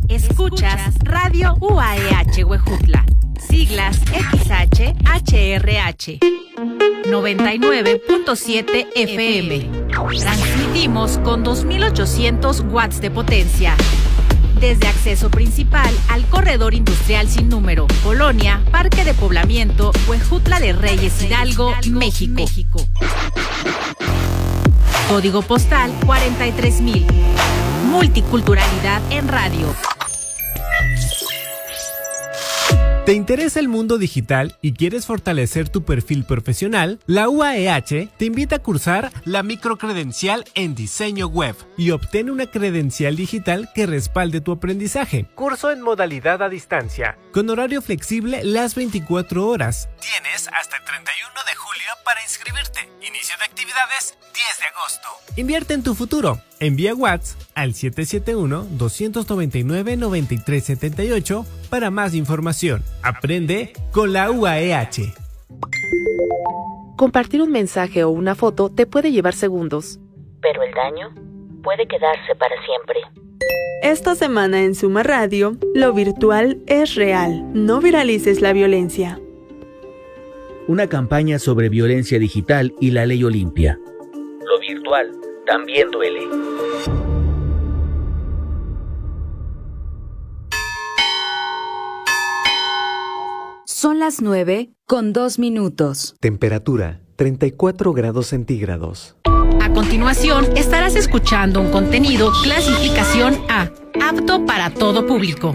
Escuchas Radio UAEH Huejutla, siglas XH-HRH, 99.7 FM. Transmitimos con 2.800 watts de potencia. Desde acceso principal al corredor industrial sin número, Colonia, Parque de Poblamiento, Huejutla de Reyes Hidalgo, México. Código postal 43,000. Multiculturalidad en radio. ¿Te interesa el mundo digital y quieres fortalecer tu perfil profesional? La UAEH te invita a cursar la microcredencial en diseño web y obtén una credencial digital que respalde tu aprendizaje. Curso en modalidad a distancia, con horario flexible las 24 horas. Tienes hasta el 31 de julio para inscribirte. Inicio de actividades 10 de agosto. Invierte en tu futuro. Envía WhatsApp al 771-299-9378 para más información. Aprende con la UAEH. Compartir un mensaje o una foto te puede llevar segundos, pero el daño puede quedarse para siempre. Esta semana en Suma Radio, lo virtual es real. No viralices la violencia. Una campaña sobre violencia digital y la ley Olimpia. Lo virtual también duele. Son las 9:02. Temperatura 34 grados centígrados. A continuación, estarás escuchando un contenido clasificación A, apto para todo público.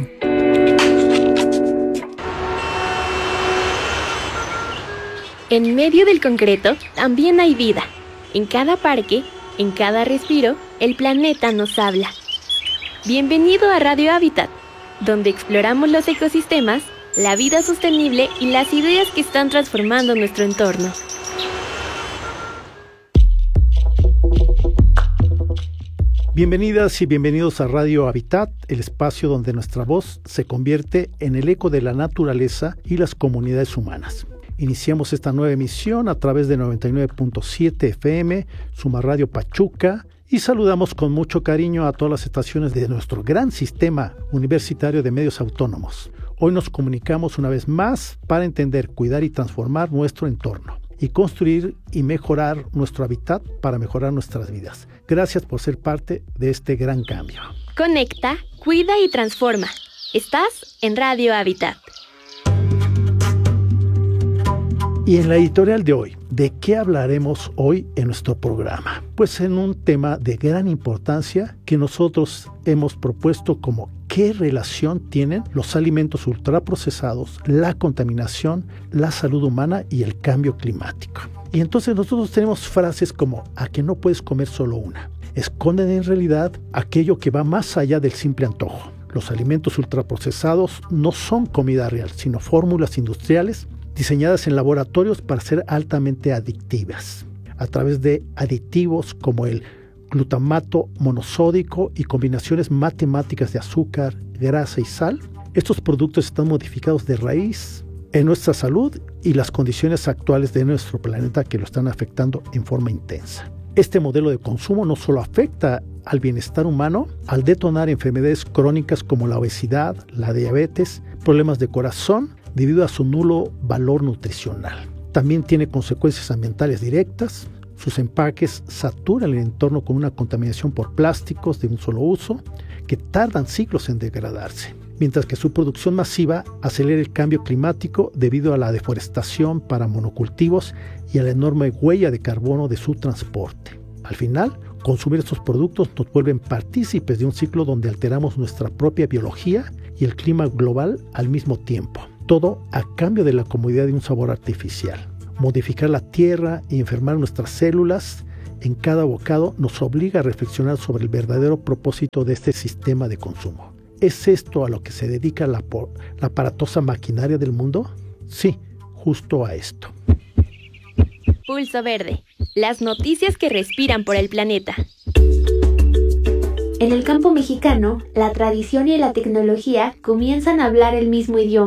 En medio del concreto también hay vida. En cada parque, en cada respiro, el planeta nos habla. Bienvenido a Radio Hábitat, donde exploramos los ecosistemas, la vida sostenible y las ideas que están transformando nuestro entorno. Bienvenidas y bienvenidos a Radio Hábitat, el espacio donde nuestra voz se convierte en el eco de la naturaleza y las comunidades humanas. Iniciamos esta nueva emisión a través de 99.7 FM, Suma Radio Pachuca, y saludamos con mucho cariño a todas las estaciones de nuestro gran sistema universitario de medios autónomos. Hoy nos comunicamos una vez más para entender, cuidar y transformar nuestro entorno y construir y mejorar nuestro hábitat para mejorar nuestras vidas. Gracias por ser parte de este gran cambio. Conecta, cuida y transforma. Estás en Radio Hábitat. Y en la editorial de hoy, ¿de qué hablaremos hoy en nuestro programa? Pues en un tema de gran importancia que nosotros hemos propuesto como ¿qué relación tienen los alimentos ultraprocesados, la contaminación, la salud humana y el cambio climático? Y entonces nosotros tenemos frases como ¿a que no puedes comer solo una? Esconden en realidad aquello que va más allá del simple antojo. Los alimentos ultraprocesados no son comida real, sino fórmulas industriales diseñadas en laboratorios para ser altamente adictivas, a través de aditivos como el glutamato monosódico y combinaciones matemáticas de azúcar, grasa y sal. Estos productos están modificados de raíz en nuestra salud y las condiciones actuales de nuestro planeta que lo están afectando en forma intensa. Este modelo de consumo no solo afecta al bienestar humano, al detonar enfermedades crónicas como la obesidad, la diabetes, problemas de corazón, debido a su nulo valor nutricional. También tiene consecuencias ambientales directas. Sus empaques saturan el entorno con una contaminación por plásticos de un solo uso que tardan siglos en degradarse, mientras que su producción masiva acelera el cambio climático debido a la deforestación para monocultivos y a la enorme huella de carbono de su transporte. Al final, consumir estos productos nos vuelven partícipes de un ciclo donde alteramos nuestra propia biología y el clima global al mismo tiempo. Todo a cambio de la comodidad de un sabor artificial. Modificar la tierra y enfermar nuestras células en cada bocado nos obliga a reflexionar sobre el verdadero propósito de este sistema de consumo. ¿Es esto a lo que se dedica la aparatosa maquinaria del mundo? Sí, justo a esto. Pulso Verde. Las noticias que respiran por el planeta. En el campo mexicano, la tradición y la tecnología comienzan a hablar el mismo idioma.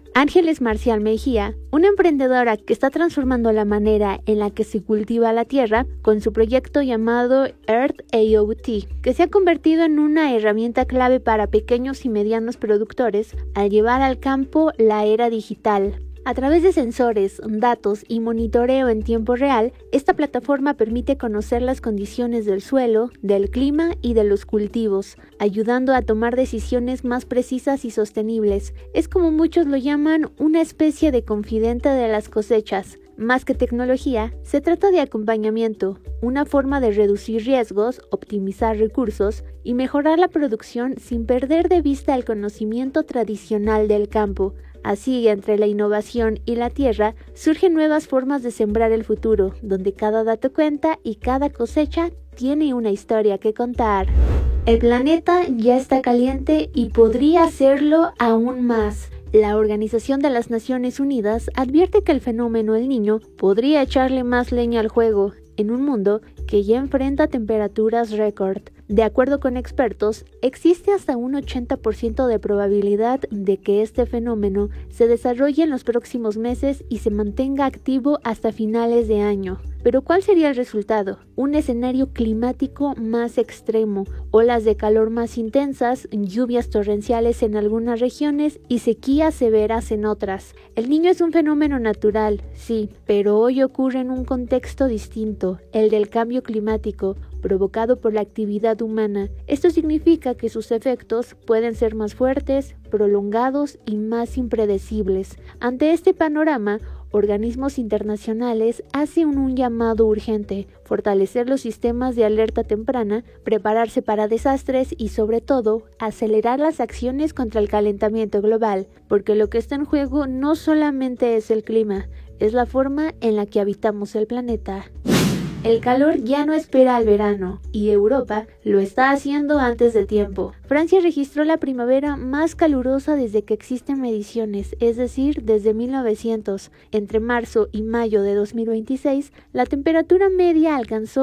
Ángeles Marcial Mejía, una emprendedora que está transformando la manera en la que se cultiva la tierra con su proyecto llamado Earth AOT, que se ha convertido en una herramienta clave para pequeños y medianos productores al llevar al campo la era digital. A través de sensores, datos y monitoreo en tiempo real, esta plataforma permite conocer las condiciones del suelo, del clima y de los cultivos, ayudando a tomar decisiones más precisas y sostenibles. Es como muchos lo llaman una especie de confidente de las cosechas. Más que tecnología, se trata de acompañamiento, una forma de reducir riesgos, optimizar recursos y mejorar la producción sin perder de vista el conocimiento tradicional del campo. Así, entre la innovación y la tierra, surgen nuevas formas de sembrar el futuro, donde cada dato cuenta y cada cosecha tiene una historia que contar. El planeta ya está caliente y podría hacerlo aún más. La Organización de las Naciones Unidas advierte que el fenómeno El Niño podría echarle más leña al fuego en un mundo que ya enfrenta temperaturas récord. De acuerdo con expertos, existe hasta un 80% de probabilidad de que este fenómeno se desarrolle en los próximos meses y se mantenga activo hasta finales de año. Pero ¿cuál sería el resultado? Un escenario climático más extremo, olas de calor más intensas, lluvias torrenciales en algunas regiones y sequías severas en otras. El Niño es un fenómeno natural, sí, pero hoy ocurre en un contexto distinto, el del cambio climático, provocado por la actividad humana. Esto significa que sus efectos pueden ser más fuertes, prolongados y más impredecibles. Ante este panorama, organismos internacionales hacen un llamado urgente: fortalecer los sistemas de alerta temprana, prepararse para desastres y, sobre todo, acelerar las acciones contra el calentamiento global, porque lo que está en juego no solamente es el clima, es la forma en la que habitamos el planeta. El calor ya no espera al verano, y Europa lo está haciendo antes de tiempo. Francia registró la primavera más calurosa desde que existen mediciones, es decir, desde 1900. Entre marzo y mayo de 2026, la temperatura media alcanzó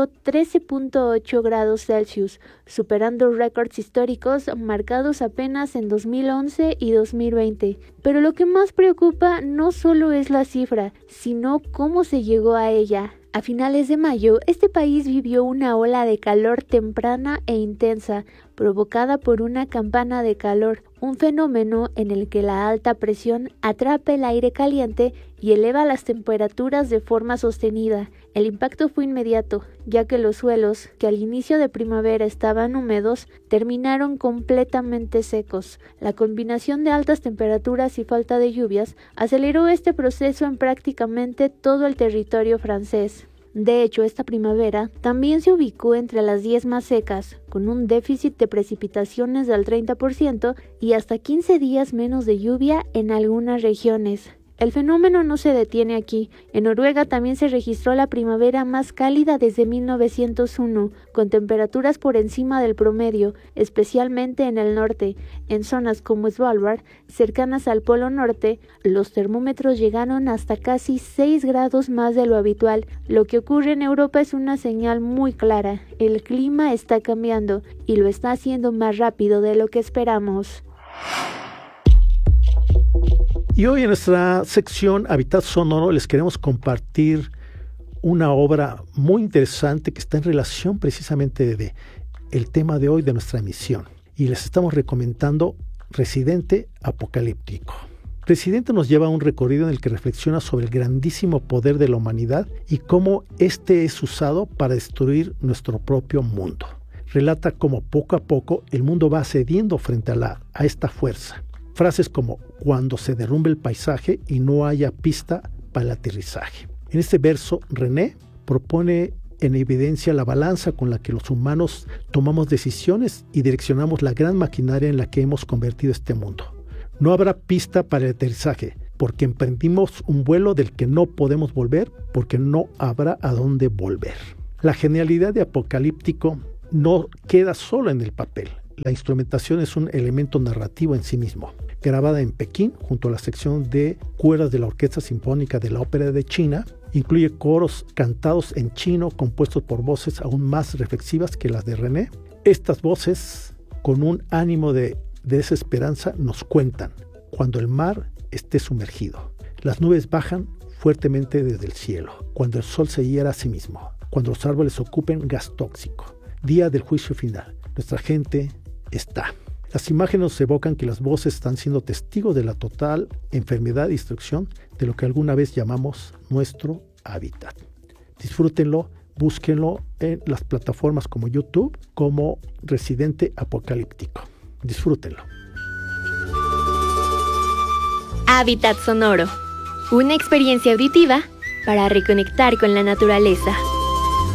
13.8 grados Celsius, superando récords históricos marcados apenas en 2011 y 2020. Pero lo que más preocupa no solo es la cifra, sino cómo se llegó a ella. A finales de mayo, este país vivió una ola de calor temprana e intensa, provocada por una campana de calor, un fenómeno en el que la alta presión atrapa el aire caliente y eleva las temperaturas de forma sostenida. El impacto fue inmediato, ya que los suelos, que al inicio de primavera estaban húmedos, terminaron completamente secos. La combinación de altas temperaturas y falta de lluvias aceleró este proceso en prácticamente todo el territorio francés. De hecho, esta primavera también se ubicó entre las 10 más secas, con un déficit de precipitaciones del 30% y hasta 15 días menos de lluvia en algunas regiones. El fenómeno no se detiene aquí. En Noruega también se registró la primavera más cálida desde 1901, con temperaturas por encima del promedio, especialmente en el norte. En zonas como Svalbard, cercanas al Polo Norte, los termómetros llegaron hasta casi 6 grados más de lo habitual. Lo que ocurre en Europa es una señal muy clara. El clima está cambiando y lo está haciendo más rápido de lo que esperamos. Y hoy en nuestra sección Hábitat Sonoro les queremos compartir una obra muy interesante que está en relación precisamente de el tema de hoy de nuestra emisión. Y les estamos recomendando Residente Apocalíptico. Residente nos lleva a un recorrido en el que reflexiona sobre el grandísimo poder de la humanidad y cómo este es usado para destruir nuestro propio mundo. Relata cómo poco a poco el mundo va cediendo frente a esta fuerza. Frases como cuando se derrumbe el paisaje y no haya pista para el aterrizaje. En este verso, René propone en evidencia la balanza con la que los humanos tomamos decisiones y direccionamos la gran maquinaria en la que hemos convertido este mundo. No habrá pista para el aterrizaje, porque emprendimos un vuelo del que no podemos volver, porque no habrá a dónde volver. La genialidad de Apocalíptico no queda solo en el papel. La instrumentación es un elemento narrativo en sí mismo. Grabada en Pekín, junto a la sección de cuerdas de la Orquesta Sinfónica de la Ópera de China, incluye coros cantados en chino compuestos por voces aún más reflexivas que las de René. Estas voces, con un ánimo de desesperanza, nos cuentan: cuando el mar esté sumergido. Las nubes bajan fuertemente desde el cielo, cuando el sol se hiera a sí mismo, cuando los árboles ocupen gas tóxico. Día del juicio final. Nuestra gente está. Las imágenes nos evocan que las voces están siendo testigos de la total enfermedad y destrucción de lo que alguna vez llamamos nuestro hábitat. Disfrútenlo, búsquenlo en las plataformas como YouTube, como Residente Apocalíptico. Disfrútenlo. Hábitat sonoro. Una experiencia auditiva para reconectar con la naturaleza.